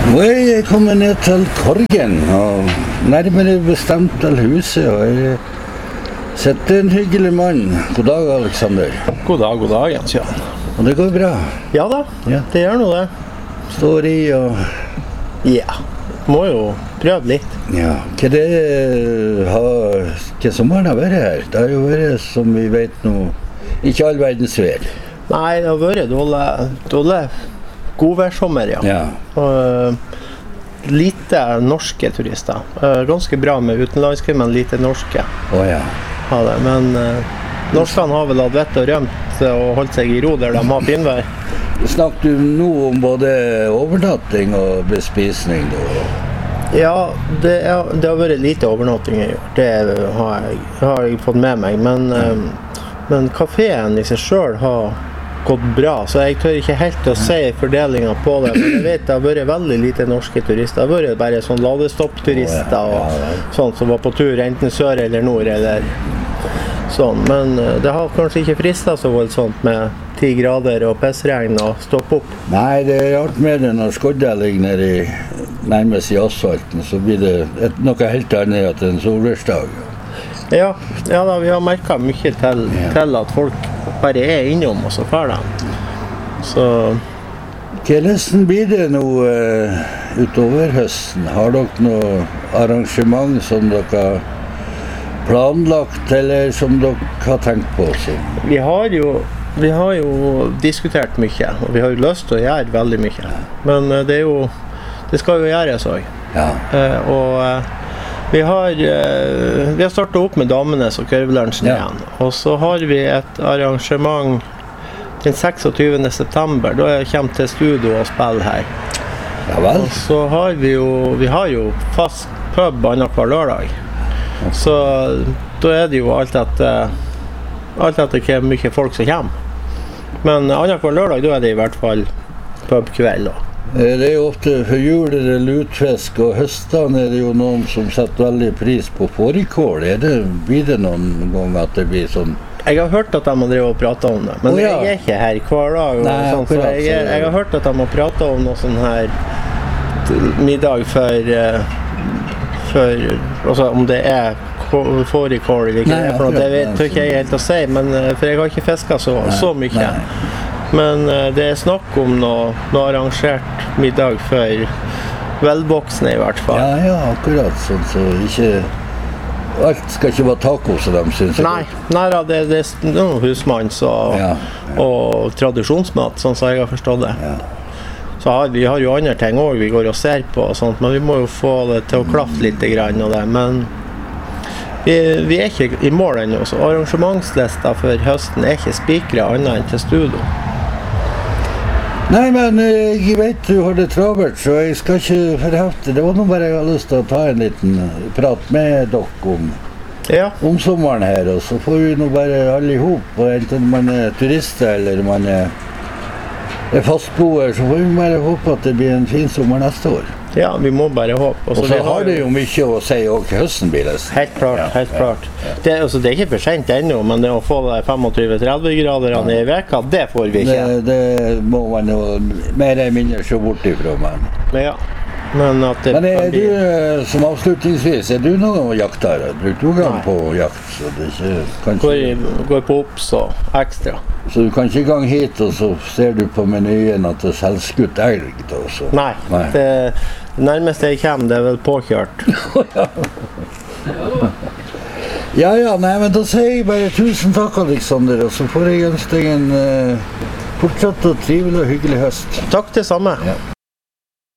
Nå er jeg kommet ned til Korgen, og nærmere bestemt til huset, og jeg setter en hyggelig mann. God dag, Alexander. God dag, Jens Jan. Og det går bra? Ja da, Ja. det gjør noe det. Står i og... Ja, må jo prøve litt. Ja, hva sommeren har vært her? Det har jo vært, som vi vet nå, ikke all verdens vær. Nei, det har vært dårlig godværssommer, ja. Ja. Og lite norske turister. Ganske bra med utenlandske, men lite norske. Ja. Ja, det. Men norskene har vel hatt vett og rømt og holdt seg i ro der de har finvær. Snakker du nå om både overnatting og bespisning? Ja, det har vært lite overnatting i år. Det har jeg fått med meg, men kaféen i seg selv har gått bra, så jeg tør ikke helt å si fordelingen på det, men jeg vet det har vært veldig lite norske turister. Det har vært bare sånn ladestopp-turister og sånt som var på tur enten sør eller nord eller sånn, men det har kanskje ikke fristet så voldsomt med 10 grader og pissregn og stoppe opp. Nei, det er rart med det når skodda ligger nede nærmest i asfalten, så blir det noe helt annet enn en solværsdag. Ja da, vi har merket mye til at folk bare er innom og så fer de. Så... Hvordan blir det nå utover høsten? Har dere noe arrangement som dere har planlagt, eller som dere har tenkt på? Vi har jo diskutert mye, og vi har jo lyst til å gjøre veldig mye. Men det skal jo gjøres også. Ja. Vi har startet opp med Damenes og Kørvelunsjen igjen, og så har vi et arrangement den 26. september, da jeg kommer til studio og spiller her. Ja vel. Og så har vi har jo fast pub annenhver lørdag, så da er det jo alt etter hvor mye folk som kommer. Men annenhver lørdag, da er det i hvert fall pubkveld da. Det er jo ofte for jul er det lutfisk, og høstene er det jo noen som setter veldig pris på fårikål. Blir det noen gang at det blir sånn? Jeg har hørt at de har drevet og pratet om det, men jeg er ikke her hver dag. Så jeg har hørt at de har pratet om noe sånn her middag for altså om det er fårikål eller ikke. Det vet ikke jeg helt å si, men for jeg har ikke fisket så mye. Nei. Men det er snakk om noe arrangert middag for velvoksne i hvert fall. Ja, akkurat sånn, så ikke... Alt skal ikke være taco, så de synes jeg. Nei, det er noen husmanns og tradisjonsmat, sånn som jeg har forstått det. Ja. Så vi har jo andre ting også vi går og ser på og sånt, men vi må jo få det til å klaffe litt grann og det, men vi er ikke i mål ennå, så arrangementslista for høsten er ikke spikret annet enn til studio. Nei, men jeg vet du har det travert, så jeg skal ikke forhefte. Det var noe bare jeg har lyst til å ta en liten prat med dere om sommeren her, og så får vi nå bare alle ihop, og enten man er turister eller man er fastboer, så får vi bare håpe at det blir en fin sommer neste år. Ja, vi må bare håpe. Og så har det jo mye å si også høsten blir det. Helt klart. Det er ikke for sent ennå, men det å få 25-30 grader i veka, det får vi ikke. Det må man jo mer eller mindre se bort ifra, men at det er du, som avslutningsvis, er du noen jaktere? Bruker du gang på jakt? Så det går på opps og ekstra. Så du kan ikke gang hit, og så ser du på menyen at det er selvskutt elg da også? Nei. Det nærmeste jeg kommer, det er vel påkjørt. Ja, nei, men da sier jeg bare tusen takk, Alexander, og så får jeg ønske deg en fortsatt og trivelig og hyggelig høst. Takk det samme. Ja.